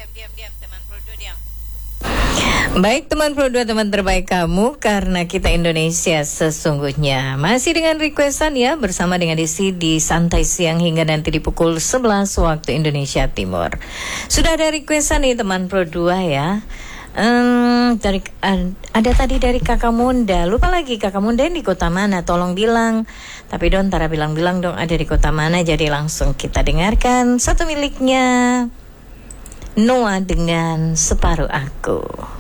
Diam teman Pro 2 diam. Baik teman Pro 2, teman terbaik kamu, karena kita Indonesia sesungguhnya. Masih dengan requestan ya, bersama dengan Desi di Santai Siang hingga nanti di pukul 11 waktu Indonesia Timur. Sudah ada requestan nih teman Pro 2 ya. Ada tadi dari Kakak Munda. Lupa lagi Kakak Munda di kota mana, tolong bilang. Tapi Don Tara bilang dong ada di kota mana. Jadi langsung kita dengarkan satu miliknya Noah dengan Separuh Aku.